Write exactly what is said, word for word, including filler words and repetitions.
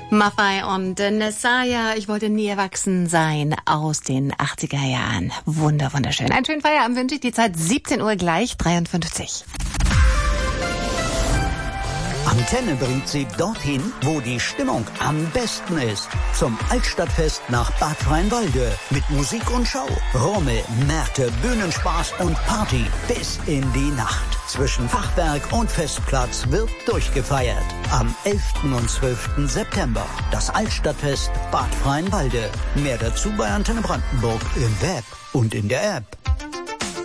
Maffay und Nessaya, ich wollte nie erwachsen sein, aus den achtziger Jahren. Wunder, wunderschön. Einen schönen Feierabend wünsche ich. Die Zeit siebzehn Uhr gleich dreiundfünfzig. Antenne bringt Sie dorthin, wo die Stimmung am besten ist. Zum Altstadtfest nach Bad Freienwalde. Mit Musik und Show. Rummel, Märkte, Bühnenspaß und Party bis in die Nacht. Zwischen Fachwerk und Festplatz wird durchgefeiert. Am elften und zwölften September. Das Altstadtfest Bad Freienwalde. Mehr dazu bei Antenne Brandenburg im Web und in der App.